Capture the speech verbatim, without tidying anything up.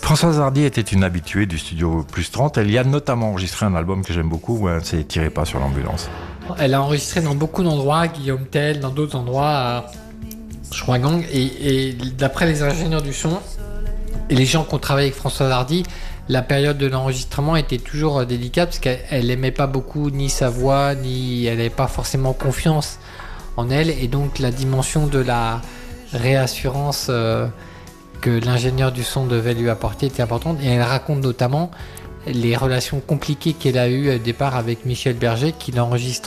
Françoise Hardy était une habituée du studio Plus trente. Elle y a notamment enregistré un album que j'aime beaucoup, c'est Tirez pas sur l'ambulance. Elle a enregistré dans beaucoup d'endroits, Guillaume Tell, dans d'autres endroits, à Schwagang, et, et d'après les ingénieurs du son et les gens qui ont travaillé avec Françoise Hardy, la période de l'enregistrement était toujours délicate parce qu'elle n'aimait pas beaucoup ni sa voix, ni elle n'avait pas forcément confiance en elle, et donc la dimension de la réassurance euh, que l'ingénieur du son devait lui apporter était importante. Et elle raconte notamment les relations compliquées qu'elle a eues au départ avec Michel Berger, qui l'enregistre